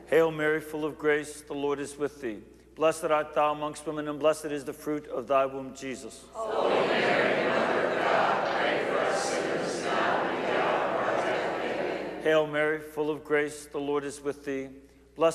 Hail Mary, full of grace, the Lord is with thee. Blessed art thou amongst women, and blessed is the fruit of thy womb, Jesus. Holy Mary, Mother of God, pray for us sinners now and at the hour of our death. Amen. Hail Mary, full of grace, the Lord is with thee.